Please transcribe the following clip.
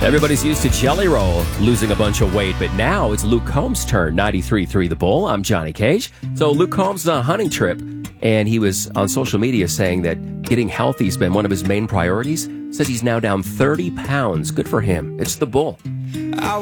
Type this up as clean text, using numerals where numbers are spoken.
Everybody's used to Jelly Roll losing a bunch of weight, but now it's Luke Combs' turn. 93.3 The Bull. I'm Johnny Cage. So Luke Combs is on a hunting trip, and he was on social media saying that getting healthy has been one of his main priorities. Says he's now down 30 pounds. Good for him. It's The Bull.